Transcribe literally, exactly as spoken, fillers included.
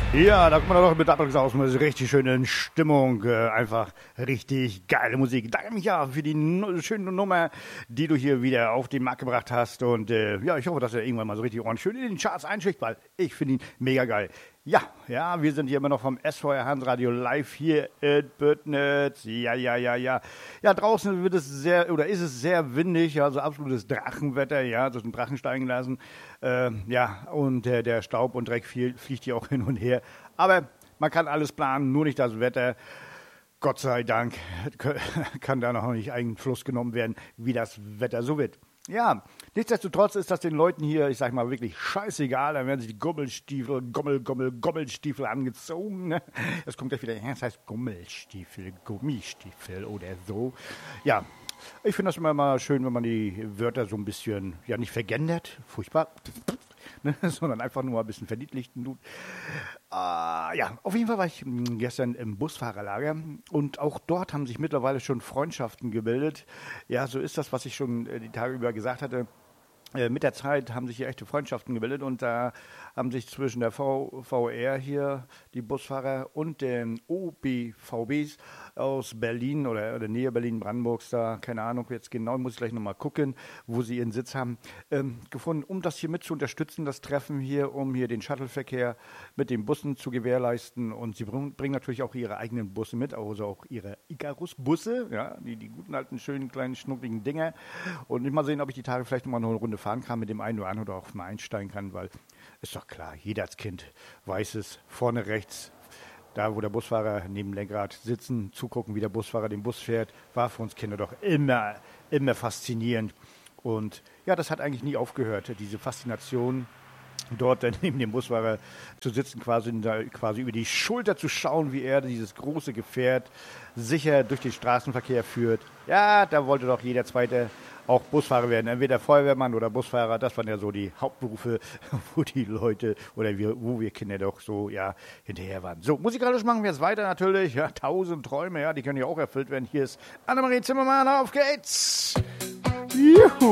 Ja, da kommt man doch mit Abdrucks aus, mit einer richtig schönen Stimmung, äh, einfach richtig geile Musik. Danke, Micha, für die no- schöne Nummer, die du hier wieder auf den Markt gebracht hast. Und äh, ja, ich hoffe, dass er irgendwann mal so richtig ordentlich schön in den Charts einschickt, weil ich finde ihn mega geil. Ja, ja, wir sind hier immer noch vom S V R Handsradio live hier in Büttnitz. Ja, ja, ja, ja. Ja, draußen wird es sehr, oder ist es sehr windig, also absolutes Drachenwetter, ja, so ein Drachen steigen lassen. Äh, ja, und äh, der Staub und Dreck viel, fliegt hier auch hin und her. Aber man kann alles planen, nur nicht das Wetter. Gott sei Dank kann da noch nicht Einfluss genommen werden, wie das Wetter so wird. Ja, nichtsdestotrotz ist das den Leuten hier, ich sag mal, wirklich scheißegal. Dann werden sich die Gummelstiefel, Gummel, Gummel, Gummelstiefel angezogen. Ne? Das kommt gleich wieder, ja, das heißt Gummelstiefel, Gummistiefel oder so. Ja, ich finde das immer mal schön, wenn man die Wörter so ein bisschen, ja, nicht vergendert, furchtbar, ne, sondern einfach nur ein bisschen verniedlichten tut. Äh, ja, auf jeden Fall war ich mh, gestern im Busfahrerlager und auch dort haben sich mittlerweile schon Freundschaften gebildet. Ja, so ist das, was ich schon äh, die Tage über gesagt hatte. Äh, mit der Zeit haben sich hier echte Freundschaften gebildet und da haben sich zwischen der V V R hier, die Busfahrer, und den O B V Bs aus Berlin oder, oder Nähe Berlin-Brandenburgs, da, keine Ahnung, jetzt genau, muss ich gleich nochmal gucken, wo sie ihren Sitz haben, ähm, gefunden, um das hier mit zu unterstützen, das Treffen hier, um hier den Shuttleverkehr mit den Bussen zu gewährleisten. Und sie bring, bringen natürlich auch ihre eigenen Busse mit, also auch ihre Icarus-Busse, ja, die, die guten alten, schönen, kleinen, schnuckligen Dinger. Und ich mal sehen, ob ich die Tage vielleicht nochmal eine Runde fahren kann mit dem einen oder anderen oder auch mal einsteigen kann, weil ist doch klar, jeder als Kind weiß es, vorne rechts, da wo der Busfahrer neben dem Lenkrad sitzen, zugucken, wie der Busfahrer den Bus fährt, war für uns Kinder doch immer, immer faszinierend. Und ja, das hat eigentlich nie aufgehört, diese Faszination, dort dann neben dem Busfahrer zu sitzen, quasi, quasi über die Schulter zu schauen, wie er dieses große Gefährt sicher durch den Straßenverkehr führt. Ja, da wollte doch jeder Zweite auch Busfahrer werden, entweder Feuerwehrmann oder Busfahrer. Das waren ja so die Hauptberufe, wo die Leute oder wir, wo wir Kinder doch so ja hinterher waren. So, musikalisch machen wir jetzt weiter natürlich. Ja, tausend Träume, ja, die können ja auch erfüllt werden. Hier ist Annemarie Zimmermann, auf geht's! Juhu!